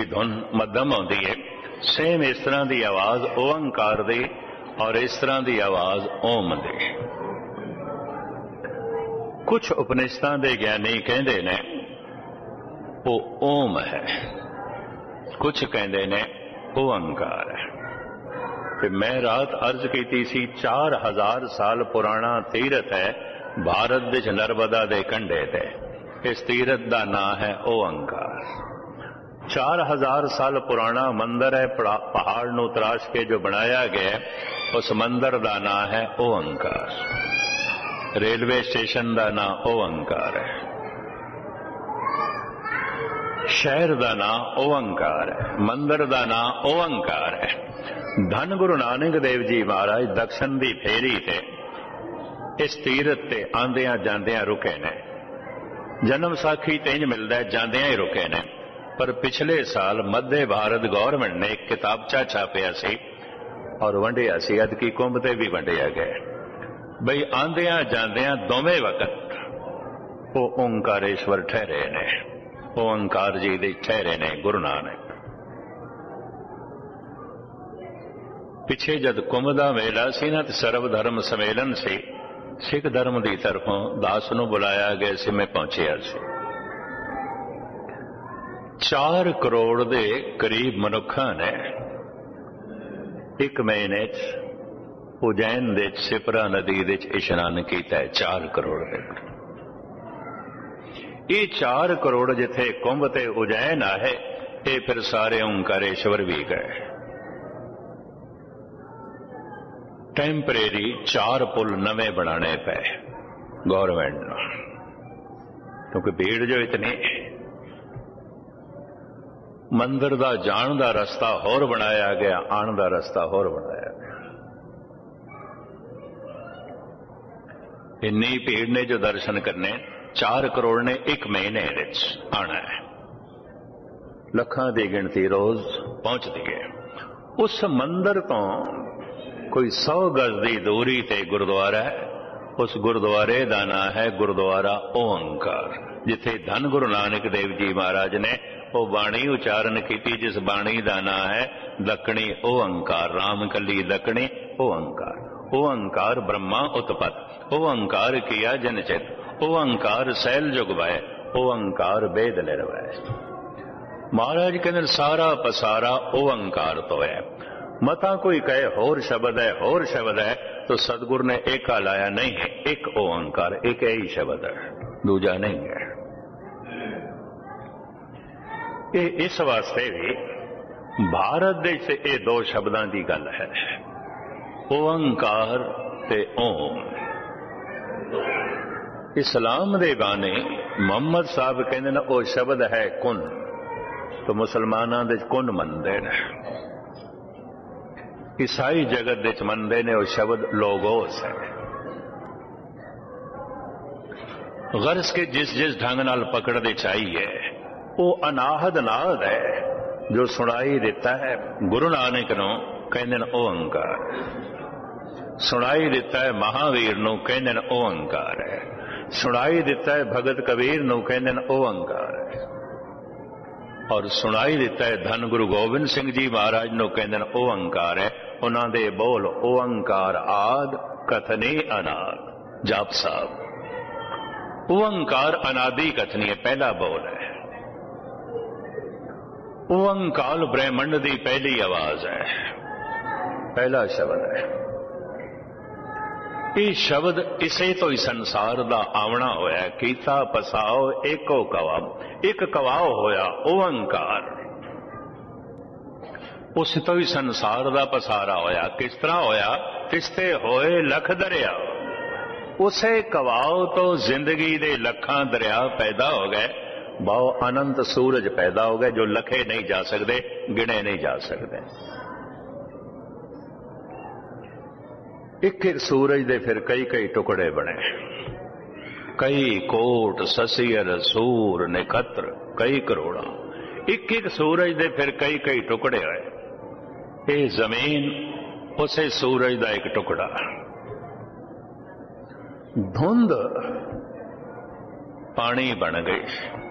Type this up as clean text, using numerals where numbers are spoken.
धुन मध्यम आउंदी है। सेम इस तरह की आवाज ओंकार दी और इस तरह की आवाज ओम दी। कुछ उपनिषदां दे ज्ञानी कहते ने वो ओम है, कुछ कहते ने ओंकार है। ते मैं रात अर्ज की सी 4000 साल पुराना तीरथ है भारत विच नर्मदा दे कंढे ते। इस तीरथ का नाम है ओंकार। 4000 साल पुराना मंदिर है, पहाड़ नूं तराश के जो बनाया गया उस मंदिर का नाम है ओंकार। रेलवे स्टेशन का नाम ओंकार है, शहर का नाम ओंकार है, मंदिर का नाम ओंकार है। धन गुरु नानक देव जी महाराज दक्षिण की फेरी ते इस तीरथ ते आंदियां जांदियां रुके ने। जन्म साखी तेज मिलता है, जांदियां ही रुके ने। पर पिछले साल मध्य भारत गौरमेंट ने एक किताबचा छापिया सी और वंडिया सी, अदकी कुंभ ते भी वंडिया गया बई आंदियां जांदियां दोवें वक्त वो ओंकारेश्वर ठहरे ने, ओंकार जी दे ठहरे ने गुरु नानक। पिछे जद कुंभ दा मेला सी ना ते सर्व धर्म सम्मेलन सी, सिख धर्म की तरफों दास नूं बुलाया गया सी, मैं पहुंचिया सी। 4 करोड़ के करीब मनुखा ने एक महीने उज्जैन दे सिपरा नदी दे इशनान किया है। 4 करोड़ ये 4 करोड़ जिथे कुंभ ते उज्जैन आए, ये फिर सारे ओंकारेश्वर भी गए। टैंपरेरी 4 पुल नवे बनाने पे गवर्नमेंट ने, क्योंकि भीड़ जो इतनी। मंदिर का जान का रस्ता होर बनाया गया, आन का रस्ता होर बनाया गया। इन्नी भीड़ ने जो दर्शन करने, 4 करोड़ ने एक महीने आना है। लखां की गिनती रोज पहुंचती है। उस मंदिर तो कोई 100 गज की दूरी ते गुरुद्वारा है। उस गुरुद्वारे का नाम है गुरुद्वारा ओंकार, जिथे धन गुरु नानक देव जी महाराज ने वो बाणी उचारण की, जिस बाणी का नाम है दक्षिणी ओंकार। राम कली दक्षिणी ओंकार। ओंकार ब्रह्मा उत्पत, ओंकार किया जनचित, ओंकार सैल जुगवाय, ओंकार वेद निर्वय। महाराज कहते सारा पसारा ओंकार तो है। मता कोई कहे होर शब्द है, होर शब्द है, तो सतगुरु ने एका लाया नहीं है। एक ओंकार, एक ही शब्द है, दूजा नहीं है। ये इस वास्ते भी भारत देश से ये 2 शब्दों की गल है, ओंकार ते ओम। इस्लाम दे बाने मोहम्मद साहब कहते हैं वो शब्द है कुन, तो मुसलमानों दे कुन मनते हैं। ईसाई जगत दे मनते ने वो शब्द लोगोस है। गर्ज के जिस जिस ढंग नाल पकड़ते चाहिए वो अनाहद नाद है जो सुनाई दिता है गुरु नानक नूं, कहंदे ने ओंकार। सुनाई दिता है महावीर नूं, कहंदे ने ओंकार है। सुनाई दिता है भगत कबीर नूं, कहंदे ने ओंकार है। और सुनाई दिता है धन गुरु गोबिंद सिंह जी महाराज नूं, कहंदे ने ओंकार है। उन्हां दे बोल ओंकार आद कथनी अनाद। जाप साहब ओंकार अनादि कथनी है, पहला बोल है। ओंकार ब्रह्मंड की पहली आवाज है, पहला शब्द है। ये शब्द इसे तो ही संसार का आवना होया। कीता पसाओ एको कवाओ, एक कवाओ होया ओंकार। उस तो ही संसार का पसारा होया। किस तरह होया? तिसते होए लख दरिया। उसे कवाओ तो जिंदगी दे लखां दरिया पैदा हो गए। बहु अनंत सूरज पैदा हो गए जो लखे नहीं जा सकते, गिने नहीं जा सकते। एक एक सूरज दे फिर कई कई टुकड़े बने, कई कोट ससियर सूर नक्षत्र कई करोड़ा। एक एक सूरज दे फिर कई कई टुकड़े होए। ये जमीन उसे सूरज का एक टुकड़ा। धुंध पानी बन गई।